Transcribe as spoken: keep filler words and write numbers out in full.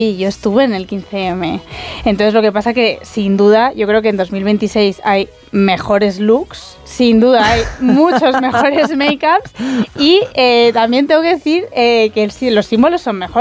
Y yo estuve en el quince eme. Entonces lo que pasa que, sin duda, yo creo que en dos mil veintiséis hay mejores looks, sin duda hay muchos mejores make-ups y eh, también tengo que decir eh, que el, los símbolos son mejores.